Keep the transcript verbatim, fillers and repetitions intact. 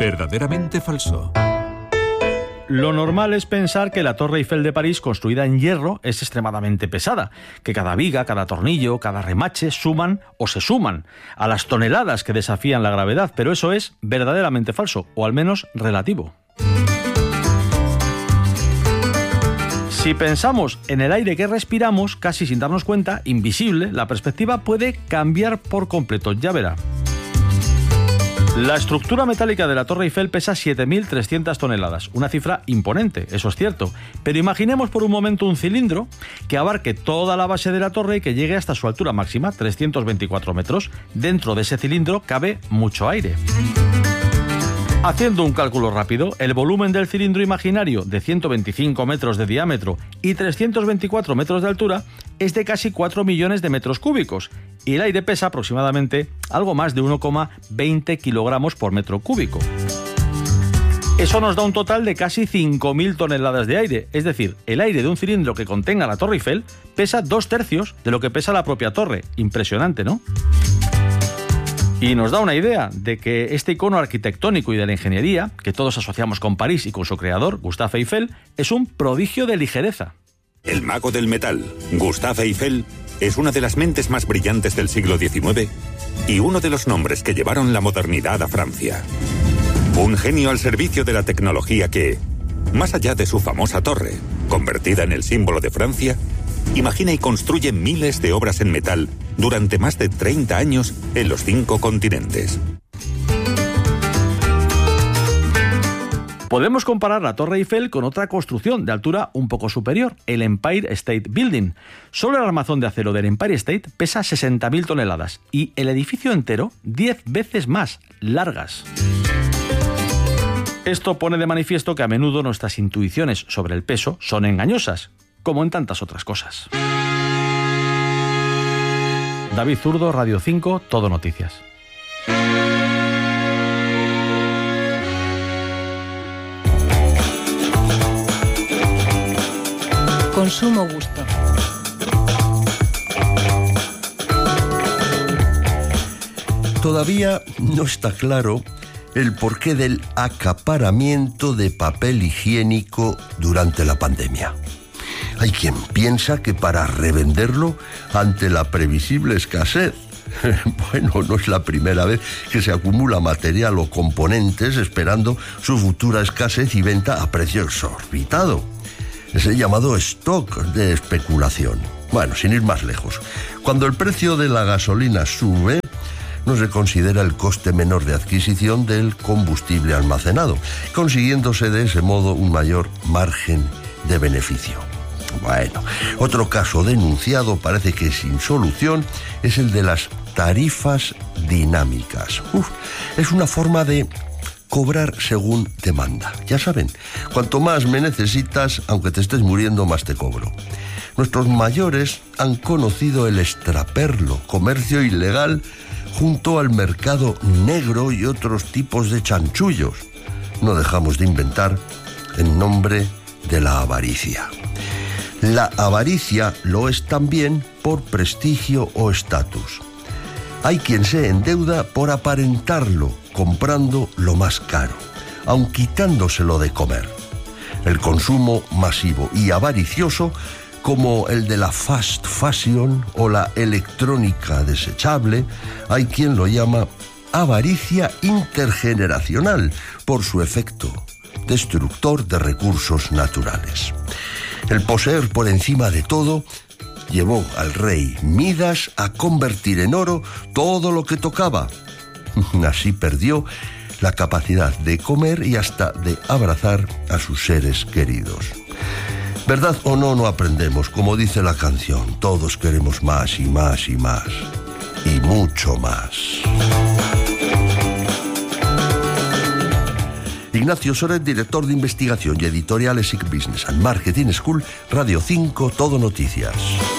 Verdaderamente falso. Lo normal es pensar que la Torre Eiffel de París, construida en hierro, es extremadamente pesada, que cada viga, cada tornillo, cada remache suman o se suman a las toneladas que desafían la gravedad, pero eso es verdaderamente falso, o al menos relativo. Si pensamos en el aire que respiramos, casi sin darnos cuenta, invisible, la perspectiva puede cambiar por completo, ya verá. La estructura metálica de la Torre Eiffel pesa siete mil trescientas toneladas, una cifra imponente, eso es cierto, pero imaginemos por un momento un cilindro que abarque toda la base de la torre y que llegue hasta su altura máxima, trescientos veinticuatro metros. Dentro de ese cilindro cabe mucho aire. Haciendo un cálculo rápido, el volumen del cilindro imaginario de ciento veinticinco metros de diámetro y trescientos veinticuatro metros de altura es de casi cuatro millones de metros cúbicos y el aire pesa aproximadamente algo más de uno coma veinte kilogramos por metro cúbico. Eso nos da un total de casi cinco mil toneladas de aire, es decir, el aire de un cilindro que contenga la Torre Eiffel pesa dos tercios de lo que pesa la propia torre. Impresionante, ¿no? Y nos da una idea de que este icono arquitectónico y de la ingeniería, que todos asociamos con París y con su creador, Gustave Eiffel, es un prodigio de ligereza. El mago del metal, Gustave Eiffel, es una de las mentes más brillantes del siglo diecinueve y uno de los nombres que llevaron la modernidad a Francia. Un genio al servicio de la tecnología que, más allá de su famosa torre, convertida en el símbolo de Francia, imagina y construye miles de obras en metal durante más de treinta años en los cinco continentes. Podemos comparar la Torre Eiffel con otra construcción de altura un poco superior, el Empire State Building. Solo el armazón de acero del Empire State pesa sesenta mil toneladas y el edificio entero diez veces más largas. Esto pone de manifiesto que a menudo nuestras intuiciones sobre el peso son engañosas, como en tantas otras cosas. David Zurdo, Radio cinco, Todo Noticias. Consumo gusto. Todavía no está claro el porqué del acaparamiento de papel higiénico durante la pandemia. Hay quien piensa que para revenderlo ante la previsible escasez. Bueno, no es la primera vez que se acumula material o componentes esperando su futura escasez y venta a precio exorbitado. Es el llamado stock de especulación. Bueno, sin ir más lejos, cuando el precio de la gasolina sube, no se considera el coste menor de adquisición del combustible almacenado, consiguiéndose de ese modo un mayor margen de beneficio. Bueno, otro caso denunciado, parece que sin solución, es el de las tarifas dinámicas. Uf, es una forma de cobrar según demanda. Ya saben, cuanto más me necesitas, aunque te estés muriendo, más te cobro. Nuestros mayores han conocido el extraperlo, comercio ilegal, junto al mercado negro y otros tipos de chanchullos. No dejamos de inventar en nombre de la avaricia. La avaricia lo es también por prestigio o estatus. Hay quien se endeuda por aparentarlo, comprando lo más caro, aun quitándoselo de comer. El consumo masivo y avaricioso, como el de la fast fashion o la electrónica desechable, hay quien lo llama avaricia intergeneracional por su efecto destructor de recursos naturales. El poseer por encima de todo llevó al rey Midas a convertir en oro todo lo que tocaba. Así perdió la capacidad de comer y hasta de abrazar a sus seres queridos. ¿Verdad o no, no aprendemos? Como dice la canción, todos queremos más y más y más. Y mucho más. Ignacio Soret, director de investigación y editorial E S I C Business and Marketing School, Radio cinco, Todo Noticias.